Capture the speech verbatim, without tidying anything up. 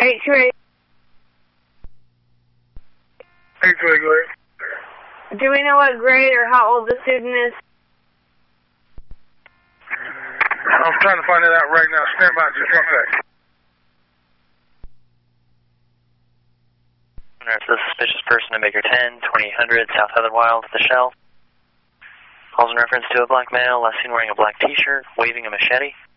eight two eight. eight two eight, go ahead. Do we know what grade or how old the student is? I'm trying to find that out right now. Stand by just one sec. There's a suspicious person in Baker ten, twenty-eight hundred, South Heather Wild, the Shell. Calls in reference to a black male, last seen wearing a black t-shirt, waving a machete.